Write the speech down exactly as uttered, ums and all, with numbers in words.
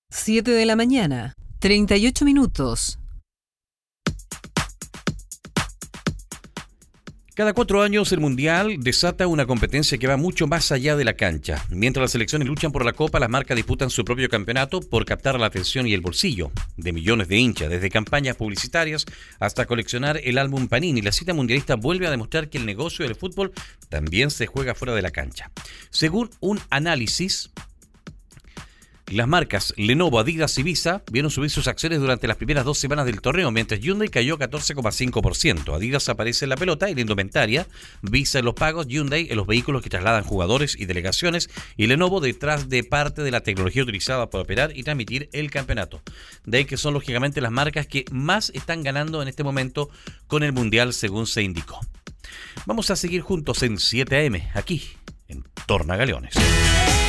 siete de la mañana, treinta y ocho minutos. Cada cuatro años el Mundial desata una competencia que va mucho más allá de la cancha. Mientras las selecciones luchan por la Copa, las marcas disputan su propio campeonato por captar la atención y el bolsillo de millones de hinchas, desde campañas publicitarias hasta coleccionar el álbum Panini. La cita mundialista vuelve a demostrar que el negocio del fútbol también se juega fuera de la cancha. Según un análisis, las marcas Lenovo, Adidas y Visa vieron subir sus acciones durante las primeras dos semanas del torneo, mientras Hyundai cayó catorce coma cinco por ciento. Adidas aparece en la pelota y la indumentaria, Visa en los pagos, Hyundai en los vehículos que trasladan jugadores y delegaciones, y Lenovo detrás de parte de la tecnología utilizada para operar y transmitir el campeonato. De ahí que son lógicamente las marcas que más están ganando en este momento con el Mundial, según se indicó. Vamos a seguir juntos en siete a eme, aquí en Tornagaleones.